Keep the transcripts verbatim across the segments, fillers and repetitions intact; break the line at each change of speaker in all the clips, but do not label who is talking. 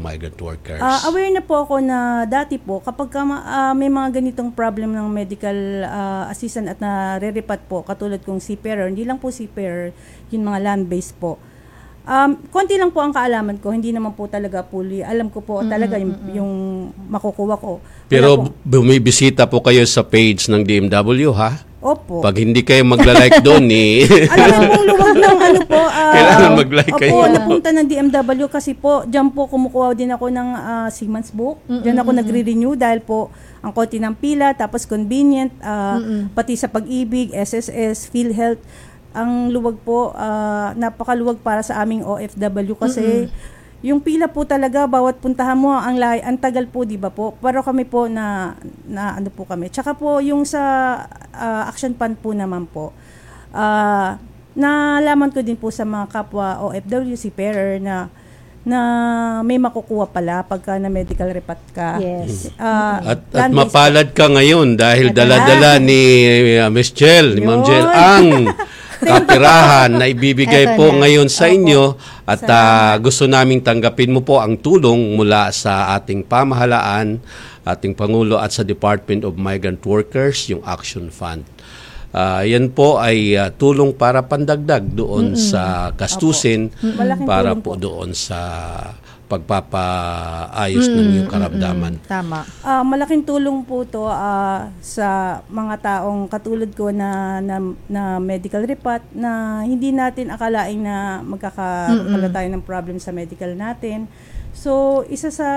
Migrant Workers?
Uh, aware na po ako na dati po, kapag ka, uh, may mga ganitong problem ng medical uh, assistant at nare-repat po, katulad kong seafarer, hindi lang po seafarer, yung mga land-based po. Um, konti lang po ang kaalaman ko, hindi naman po talaga fully. Alam ko po mm-hmm, talaga yung, mm-hmm. yung makukuha ko.
Pero bumibisita po kayo sa page ng D M W, ha?
Opo.
Pag hindi kayo magla-like doon, eh.
Alam mo pong luwag ng ano po. Uh,
Kailangan mag-like
opo,
kayo.
Opo, napunta ng D M W kasi po, dyan po kumukuha din ako ng uh, Siemens book. Mm-hmm. Dyan ako nagre-renew dahil po ang konti ng pila, tapos convenient, uh, mm-hmm. pati sa Pag-ibig, S S S, PhilHealth. Ang luwag po, uh, napakaluwag para sa aming O F W kasi mm-hmm. yung pila po talaga, bawat puntahan mo, ang, lay, ang tagal po, di ba po? Pero kami po na, na ano po kami. Tsaka po, yung sa uh, action fund po naman po, uh, nalaman ko din po sa mga kapwa O F W, seafarer na na may makukuha pala pagka na medical repat ka.
Yes.
Uh,
at, at mapalad ka ngayon dahil dala-dala ni uh, Miss Jel, ni Ma'am Jel, ang kapirahan na ibibigay po ngayon sa inyo at uh, gusto naming tanggapin mo po ang tulong mula sa ating pamahalaan, ating Pangulo at sa Department of Migrant Workers, yung Action Fund. Uh, yan po ay uh, tulong para pandagdag doon mm-hmm. sa gastusin para po, po doon sa pagpapaayos mm-hmm. ng iyong karamdaman.
Mm-hmm. Tama.
Uh, malaking tulong po to uh, sa mga taong katulad ko na, na, na medical repat na hindi natin akalain na magkakaroon mm-hmm. tayo ng problem sa medical natin. So, isa sa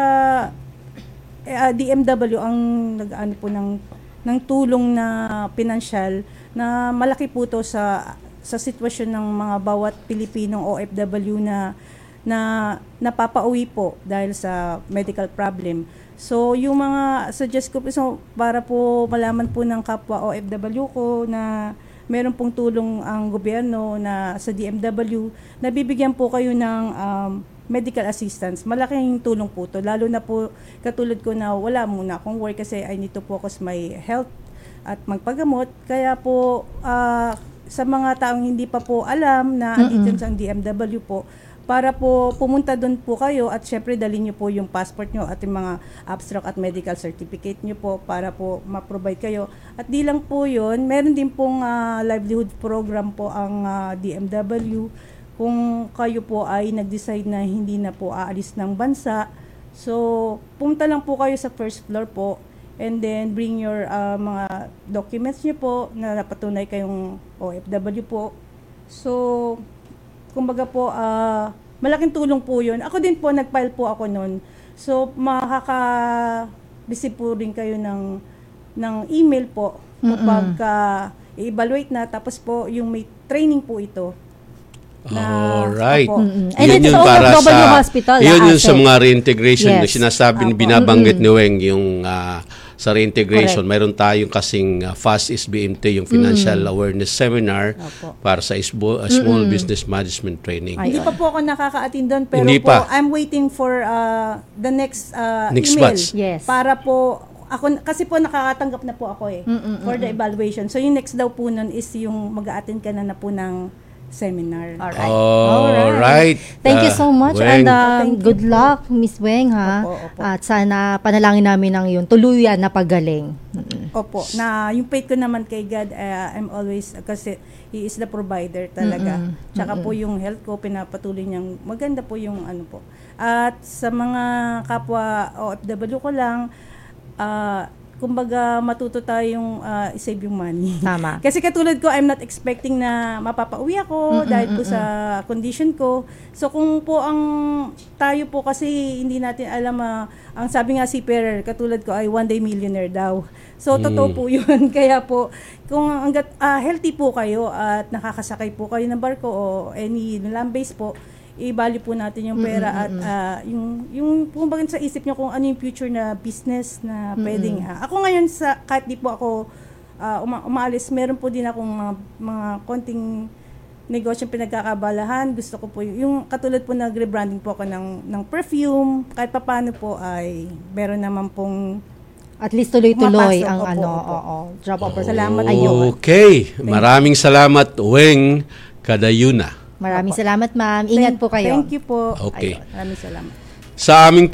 uh, D M W ang nag-ano po ng, ng tulong na pinansyal na malaki po to sa sa sitwasyon ng mga bawat Pilipinong O F W na na napapauwi po dahil sa medical problem. So yung mga suggest ko po so, para po malaman po ng kapwa O F W ko na meron pong tulong ang gobyerno na sa D M W, nabibigyan po kayo ng um, medical assistance. Malaking tulong po to, lalo na po katulad ko na wala muna akong work kasi I need to focus my health at magpagamot. Kaya po uh, sa mga taong hindi pa po alam na andito sa D M W po, para po pumunta doon po kayo at syempre dalhin niyo po yung passport niyo at yung mga abstract at medical certificate niyo po para po ma-provide kayo. At di lang po yun, meron din pong uh, livelihood program po ang uh, D M W kung kayo po ay nag-decide na hindi na po aalis ng bansa. So, pumunta lang po kayo sa first floor po and then bring your uh, mga documents niyo po na napatunay kayong O F W po. So, kumbaga po, uh, malaking tulong po yun. Ako din po, nag-file po ako nun. So, makaka-receive po rin kayo ng, ng email po kapag uh, i-evaluate na. Tapos po, yung may training po ito.
Alright.
Mm-hmm. And yun yun para sa hospital,
yun yun sa mga reintegration yes. na sinasabi,
Apo.
binabanggit
mm-hmm.
ni Weng, yung uh, sa reintegration. Correct. Mayroon tayong kasing uh, FAST S B M T, yung Financial mm-hmm. Awareness Seminar Apo. Para sa isbo, uh, Small mm-hmm. Business Management Training.
Ay, hindi pa po ako nakaka-attend doon, pero
hindi
po,
pa.
I'm waiting for uh, the next, uh,
next
email.
batch.
Yes.
Para po, ako, kasi po nakakatanggap na po ako eh, mm-mm, for the evaluation. So yung next daw po nun is yung mag-a-attend ka na na po ng seminar.
Alright.
All right.
Thank uh, you so much
Weng.
and uh, good you. luck, Miss Weng, ha?
Opo, opo.
At sana panalangin namin ang yun tuluyan na pagaling. Mm-hmm.
Opo. Na yung faith ko naman kay God, uh, I'm always, uh, kasi He is the provider talaga. Mm-hmm. Tsaka mm-hmm. po yung health ko, pinapatuloy niyang maganda po yung ano po. At sa mga kapwa O F W ko lang, uh, kumbaga matuto tayong uh, i-save yung money.
Tama.
Kasi katulad ko, I'm not expecting na mapapauwi ako mm-mm, dahil po mm-mm. sa condition ko. So kung po ang tayo po kasi hindi natin alam, uh, ang sabi nga si seafarer, katulad ko ay one day millionaire daw. So mm. totoo po yun. Kaya po, kung hanggat uh, healthy po kayo at nakakasakay po kayo ng barko o any land base po, i-value po natin yung pera mm-hmm. at uh, yung yung kung bakit sa isip niyo kung ano yung future na business na mm-hmm. pwedeng. Uh, ako ngayon sa kahit di po ako uh, uma- umaalis, meron po din akong mga, mga konting negosyo pinagkakabalahan. Gusto ko po yung, yung katulad po nag-rebranding po ako ng ng perfume. Kahit papaano po ay meron naman pong
at least tuloy-tuloy
mapasok,
ang
opo,
ano,
opo.
oo. Job
Opo.
opportunity.
Salamat.
Ayun.
Okay. Maraming salamat, Weng Kadayuna.
Maraming
Opo.
salamat, ma'am. Ingat
Thank,
po kayo.
Thank you po.
Okay.
Ayun, maraming salamat.
Sa aming